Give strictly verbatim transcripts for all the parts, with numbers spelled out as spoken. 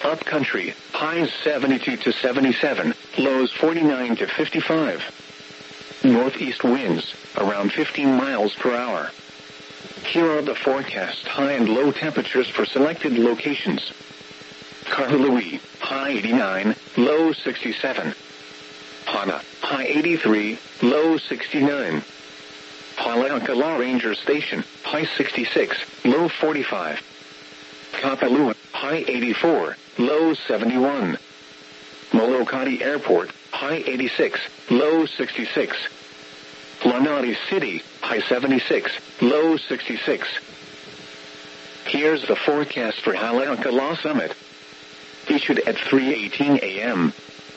Upcountry, highs seventy-two to seventy-seven, lows forty-nine to fifty-five. Northeast winds, around fifteen miles per hour. Here are the forecast high and low temperatures for selected locations. Kahului, high eighty-nine, low sixty-seven. Hana, high eighty-three, low sixty-nine. Haleakala Ranger Station, high sixty-six, low forty-five. Kapalua, high eighty-four, low seventy-one. Molokai Airport, high eighty-six, low sixty-six. Lanai City, high seventy-six, low sixty-six. Here's the forecast for Haleakala Summit. Issued at three eighteen a m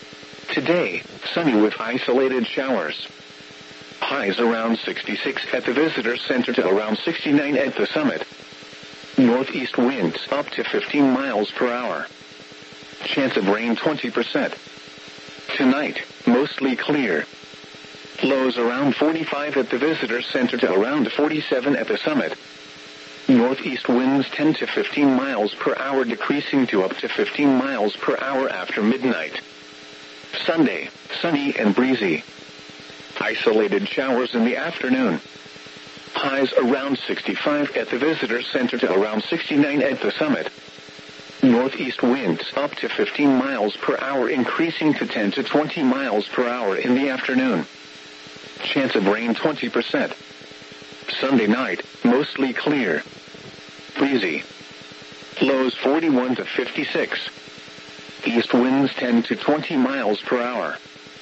Today, sunny with isolated showers. Highs around sixty-six at the Visitor Center to around sixty-nine at the summit. Northeast winds up to fifteen miles per hour. Chance of rain twenty percent. Tonight, mostly clear. Lows around forty-five at the Visitor Center to around forty-seven at the summit. Northeast winds ten to fifteen miles per hour, decreasing to up to fifteen miles per hour after midnight. Sunday, sunny and breezy. Isolated showers in the afternoon. Highs around sixty-five at the Visitor Center to around sixty-nine at the summit. Northeast winds up to fifteen miles per hour, increasing to ten to twenty miles per hour in the afternoon. Chance of rain twenty percent. Sunday night, mostly clear. Breezy. Lows forty-one to fifty-six. East winds ten to twenty miles per hour.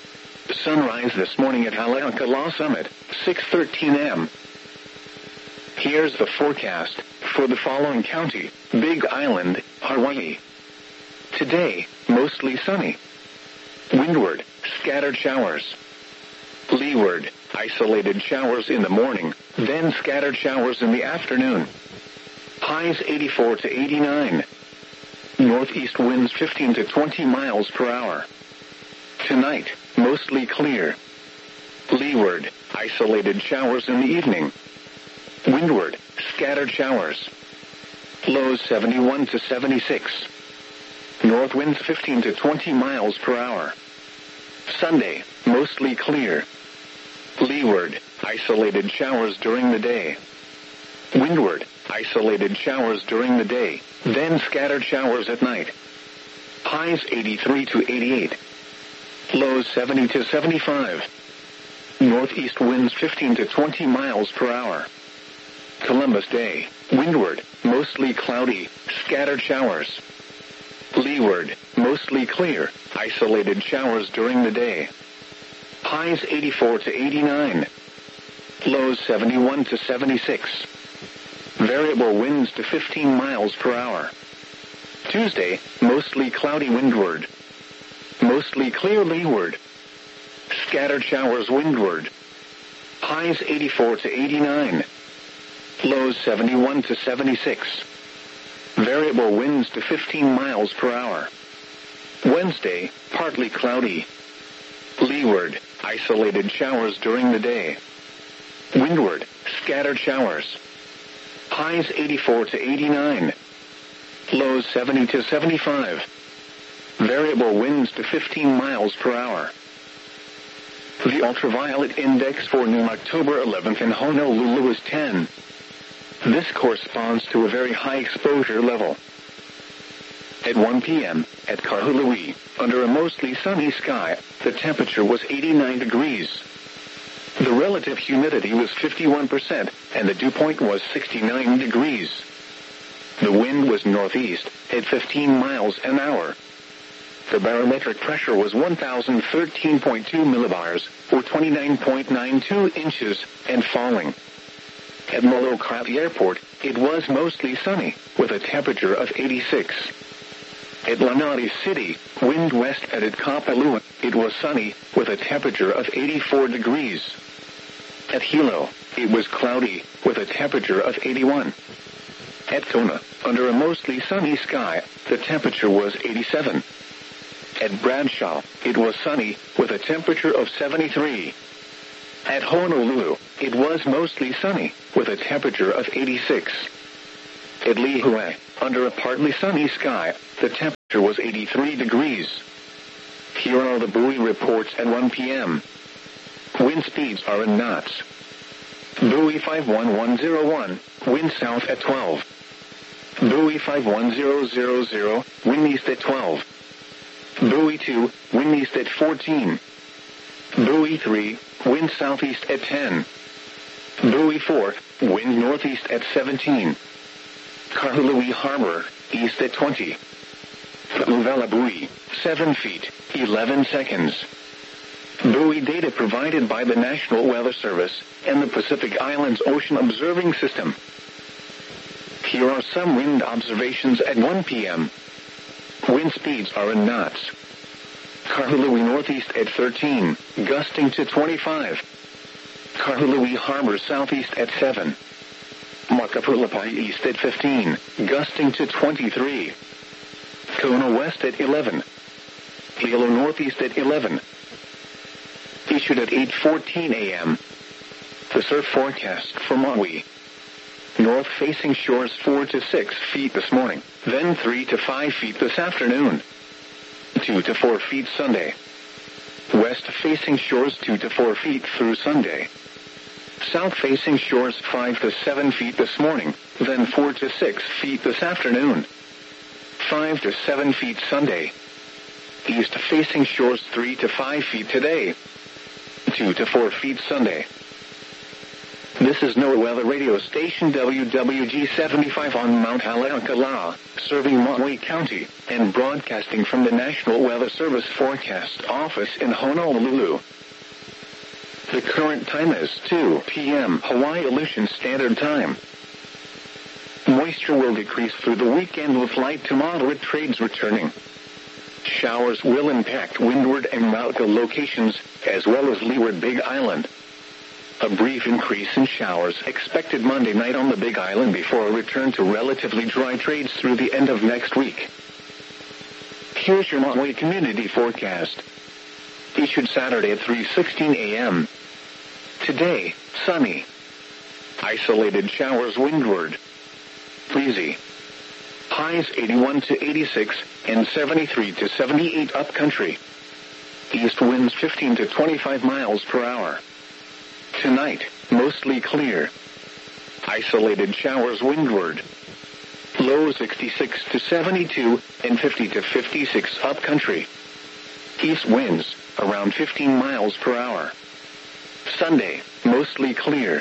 Sunrise this morning at Haleakala Summit, six thirteen a m Here's the forecast for the following county: Big Island, Hawaii. Today, mostly sunny. Windward, scattered showers. Leeward, isolated showers in the morning, then scattered showers in the afternoon. Highs eighty-four to eighty-nine. Northeast winds fifteen to twenty miles per hour. Tonight, mostly clear. Leeward, isolated showers in the evening. Windward, scattered showers. Lows seventy-one to seventy-six. North winds fifteen to twenty miles per hour. Sunday, mostly clear. Leeward, isolated showers during the day. Windward, isolated showers during the day, then scattered showers at night. Highs eighty-three to eighty-eight. Lows seventy to seventy-five. Northeast winds fifteen to twenty miles per hour. Columbus Day, windward, mostly cloudy, scattered showers. Leeward, mostly clear, isolated showers during the day. Highs eighty-four to eighty-nine. Lows seventy-one to seventy-six. Variable winds to fifteen miles per hour. Tuesday, mostly cloudy windward. Mostly clear leeward. Scattered showers windward. Highs eighty-four to eighty-nine. Lows seventy-one to seventy-six. Variable winds to fifteen miles per hour. Wednesday, partly cloudy. Leeward, isolated showers during the day. Windward, scattered showers. Highs eighty-four to eighty-nine. Lows seventy to seventy-five. Variable winds to fifteen miles per hour. The ultraviolet index for noon October eleventh in Honolulu is ten. This corresponds to a very high exposure level. At one p m, at Kahului, under a mostly sunny sky, the temperature was eighty-nine degrees. The relative humidity was fifty-one percent, and the dew point was sixty-nine degrees. The wind was northeast, at fifteen miles an hour. The barometric pressure was one thousand thirteen point two millibars, or twenty-nine point nine two inches, and falling. At Molokai Airport, it was mostly sunny, with a temperature of eighty-six. At Lanai City, wind west, and at Kapalua, it was sunny, with a temperature of eighty-four degrees. At Hilo, it was cloudy, with a temperature of eighty-one. At Kona, under a mostly sunny sky, the temperature was eighty-seven. At Bradshaw, it was sunny, with a temperature of seventy-three. At Honolulu, it was mostly sunny, with a temperature of eighty-six. At Lihue, under a partly sunny sky, the temperature was eighty-three degrees. Here are the buoy reports at one p m Wind speeds are in knots. Buoy five one one zero one, wind south at twelve. Buoy five one zero zero zero, wind east at twelve. Buoy two, wind east at fourteen. Buoy three, wind southeast at ten. Buoy four, wind northeast at seventeen. Kahului Harbor, east at twenty. Uvela buoy, seven feet, eleven seconds. Buoy data provided by the National Weather Service and the Pacific Islands Ocean Observing System. Here are some wind observations at one p m Wind speeds are in knots. Kahului northeast at thirteen, gusting to twenty-five. Kahului Harbor southeast at seven. Makapulapai east at fifteen, gusting to twenty-three. Kona west at eleven. Hilo northeast at eleven. Issued at eight fourteen a m The surf forecast for Maui. North-facing shores four to six feet this morning, then three to five feet this afternoon. two to four feet Sunday. West-facing shores two to four feet through Sunday. South-facing shores five to seven feet this morning, then four to six feet this afternoon. five to seven feet Sunday. East-facing shores three to five feet today. two to four feet Sunday. This is NOAA Weather Radio Station W W G seventy-five on Mount Haleakala, serving Maui County, and broadcasting from the National Weather Service Forecast Office in Honolulu. The current time is two p m Hawaii Aleutian Standard Time. Moisture will decrease through the weekend with light to moderate trades returning. Showers will impact windward and Mauka locations, as well as leeward Big Island. A brief increase in showers expected Monday night on the Big Island before a return to relatively dry trades through the end of next week. Here's your Maui community forecast. Issued Saturday at three sixteen a m Today, sunny. Isolated showers windward. Breezy. Highs eighty-one to eighty-six and seventy-three to seventy-eight upcountry. East winds fifteen to twenty-five miles per hour. Tonight, mostly clear. Isolated showers windward. Low sixty-six to seventy-two and fifty to fifty-six upcountry. East winds around fifteen miles per hour. Sunday, mostly clear.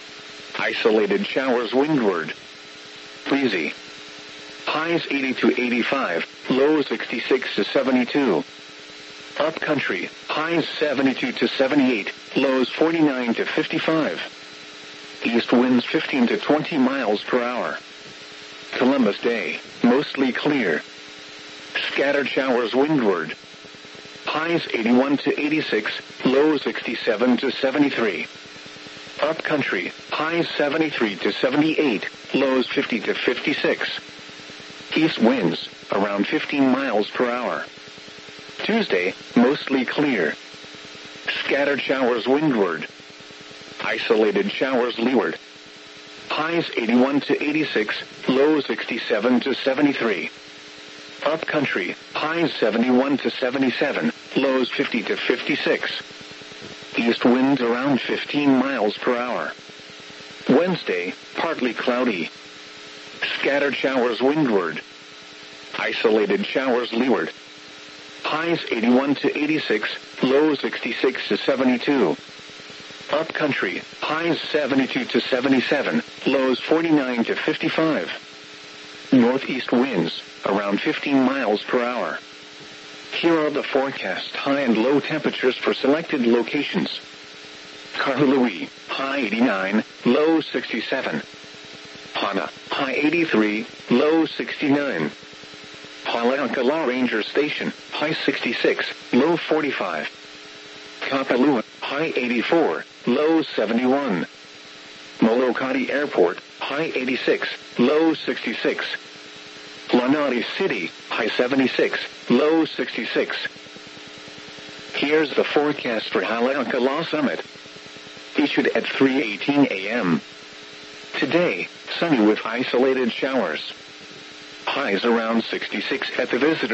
Isolated showers windward. Breezy. Highs eighty to eighty-five, low sixty-six to seventy-two. Upcountry, highs seventy-two to seventy-eight, lows forty-nine to fifty-five. East winds fifteen to twenty miles per hour. Columbus Day, mostly clear. Scattered showers windward. Highs eighty-one to eighty-six, lows sixty-seven to seventy-three. Upcountry, highs seventy-three to seventy-eight, lows fifty to fifty-six. East winds around fifteen miles per hour. Tuesday, mostly clear. Scattered showers windward. Isolated showers leeward. Highs eighty-one to eighty-six, lows sixty-seven to seventy-three. Upcountry, highs seventy-one to seventy-seven, lows fifty to fifty-six. East winds around fifteen miles per hour. Wednesday, partly cloudy. Scattered showers windward. Isolated showers leeward. Highs eighty-one to eighty-six, lows sixty-six to seventy-two. Upcountry, highs seventy-two to seventy-seven, lows forty-nine to fifty-five. Northeast winds around fifteen miles per hour. Here are the forecast high and low temperatures for selected locations. Kahului, high eighty-nine, low sixty-seven. Hana, high eighty-three, low sixty-nine. Haleakala Ranger Station, high sixty-six, low forty-five. Kapalua, high eighty-four, low seventy-one. Molokai Airport, high eighty-six, low sixty-six. Lanai City, high seventy-six, low sixty-six. Here's the forecast for Haleakala Summit. Issued at three eighteen a m Today, sunny with isolated showers. Highs around sixty-six at the visitor